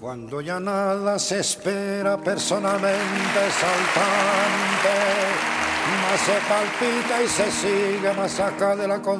Cuando ya nada se espera personalmente saltante, más se palpita y se sigue más acá de la